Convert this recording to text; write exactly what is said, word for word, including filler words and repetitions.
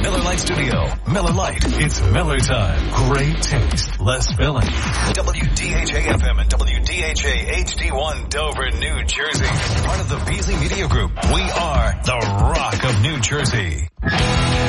Miller Lite Studio. Miller Lite. It's Miller time. Great taste. Less filling. W D H A F M and W D H A H D one Dover, New Jersey. Part of the Beasley Media Group. We are the Rock of New Jersey.